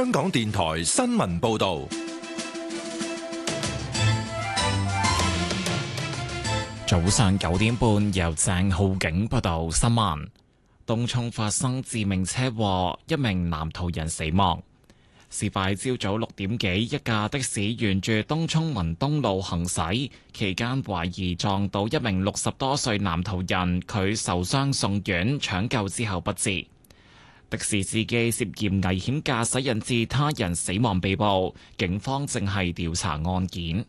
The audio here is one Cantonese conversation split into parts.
香港電台新聞報道。 早上9點半，由鄭浩景報道新聞。東涌發生致命車禍，一名男途人死亡。事發朝早6點幾，一架的士沿住東涌文東路行駛，期間懷疑撞到一名60多歲男途人，佢受傷送院，搶救之後不治。的士司機涉嫌危險駕駛引致他人死亡被捕，警方正係調查案件。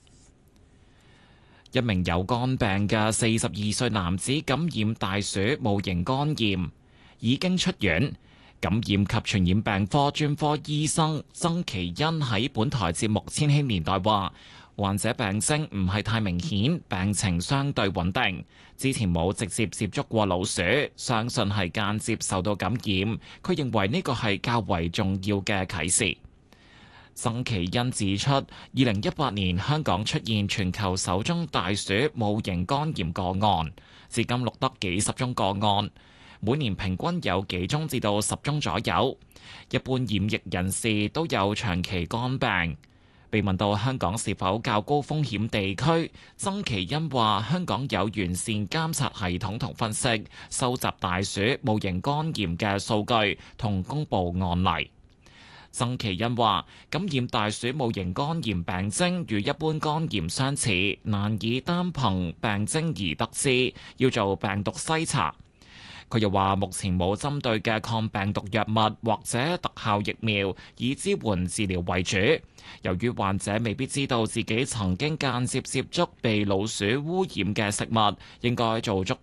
一名有肝病嘅42歲男子感染大鼠戊型肝炎，已經出院。感染及傳染病科專科醫生曾其恩喺本台節目《千禧年代》話，患者病徵唔係太明顯，病情相對穩定。之前冇直接接觸過老鼠，相信係間接受到感染。佢認為呢個係較為重要嘅啟示。曾其恩指出，2018年香港出現全球首宗大鼠戊型肝炎個案，至今錄得幾十宗個案，每年平均有幾宗至到10宗左右。一般染疫人士都有長期肝病。被問到香港是否較高風險地區，曾其恩話：香港有完善監察系統同分析，收集大鼠戊型肝炎嘅數據同公佈案例。曾其恩話：感染大鼠戊型肝炎病徵與一般肝炎相似，難以單憑病徵而得知，要做病毒篩查。佢又話：目前冇針對嘅抗病毒藥物或者特效疫苗，以支援治療為主。由於患者未必知道自己曾經間接接觸被老鼠污染嘅食物，應該做足